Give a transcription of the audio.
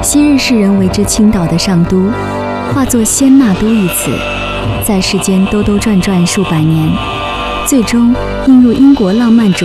昔日世人为之倾倒的上都，化作仙那都一词，在世间兜兜转转数百年，最终映入英国浪漫主